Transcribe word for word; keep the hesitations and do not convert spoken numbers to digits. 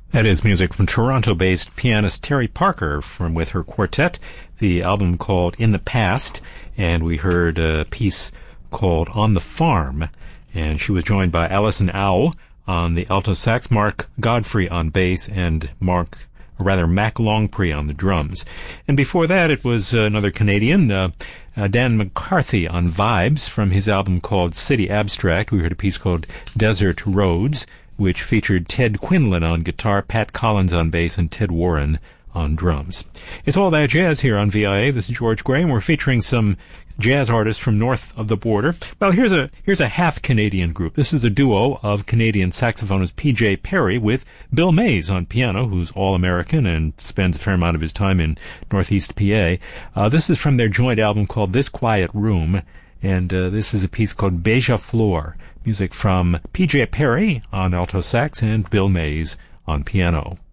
That is music from Toronto-based pianist Terry Parker from with her quartet, the album called In the Past, and we heard a piece called On the Farm, and she was joined by Alison Au on the alto sax, Mark Godfrey on bass, and Mark, or rather Mac Longpree on the drums. And before that, it was uh, another Canadian, uh, uh, Dan McCarthy on vibes from his album called City Abstract. We heard a piece called Desert Roads, which featured Ted Quinlan on guitar, Pat Collins on bass, and Ted Warren on drums. It's All That Jazz here on V I A. This is George Gray, and we're featuring some jazz artists from north of the border. Well, here's a here's a half-Canadian group. This is a duo of Canadian saxophonist P J Perry with Bill Mays on piano, who's all-American and spends a fair amount of his time in Northeast P A. Uh, this is from their joint album called This Quiet Room, and uh, this is a piece called Beija Flor. Music from P J Perry on alto sax and Bill Mays on piano.